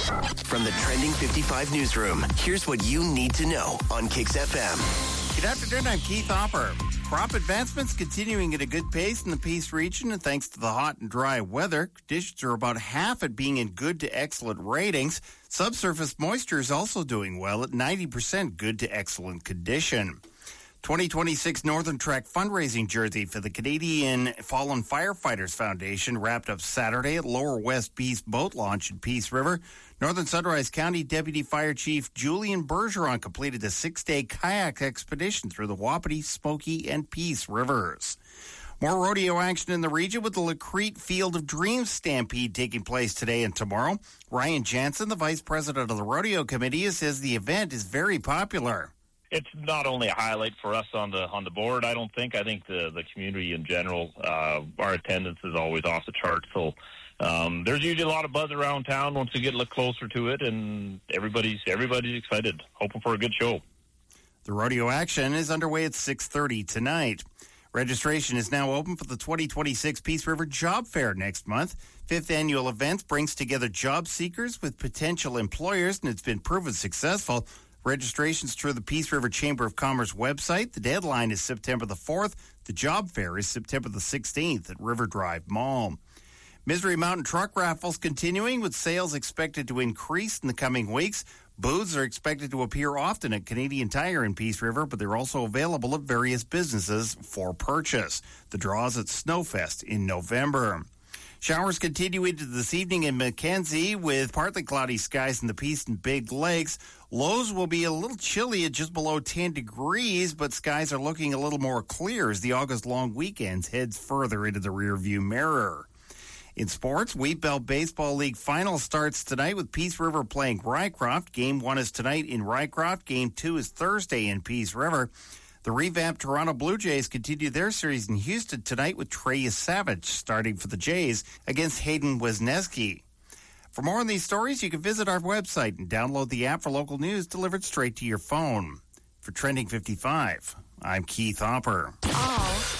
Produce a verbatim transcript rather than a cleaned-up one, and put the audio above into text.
From the Trending fifty-five newsroom, here's what you need to know on Kix F M. Good afternoon, I'm Keith Hopper. Crop advancements continuing at a good pace in the Peace region, and thanks to the hot and dry weather, conditions are about half at being in good to excellent ratings. Subsurface moisture is also doing well at ninety percent good to excellent condition. twenty twenty-six Northern Trek fundraising jersey for the Canadian Fallen Firefighters Foundation wrapped up Saturday at Lower West Peace Boat Launch in Peace River. Northern Sunrise County Deputy Fire Chief Julian Bergeron completed a six-day kayak expedition through the Wapiti, Smoky, and Peace Rivers. More rodeo action in the region with the Lacrete Field of Dreams Stampede taking place today and tomorrow. Ryan Jansen, the Vice President of the Rodeo Committee, says the event is very popular. It's not only a highlight for us on the on the board, I don't think. I think the, the community in general, uh, our attendance is always off the chart. So um, there's usually a lot of buzz around town once we get a little closer to it, and everybody's everybody's excited, hoping for a good show. The rodeo action is underway at six thirty tonight. Registration is now open for the twenty twenty-six Peace River Job Fair next month. Fifth annual event brings together job seekers with potential employers, and it's been proven successful. Registration's through the Peace River Chamber of Commerce website. The deadline is September the fourth. The job fair is September the sixteenth at River Drive Mall. Misery Mountain Truck Raffles continuing with sales expected to increase in the coming weeks. Booths are expected to appear often at Canadian Tire in Peace River, but they're also available at various businesses for purchase. The draws at Snowfest in November. Showers continue into this evening in Mackenzie with partly cloudy skies in the Peace and Big Lakes. Lows will be a little chilly at just below ten degrees, but skies are looking a little more clear as the August long weekend heads further into the rearview mirror. In sports, Wheat Belt Baseball League final starts tonight with Peace River playing Rycroft. Game one is tonight in Rycroft. Game two is Thursday in Peace River. The revamped Toronto Blue Jays continue their series in Houston tonight with Trey Savage starting for the Jays against Hayden Wesneski. For more on these stories, you can visit our website and download the app for local news delivered straight to your phone. For Trending fifty-five, I'm Keith Hopper. All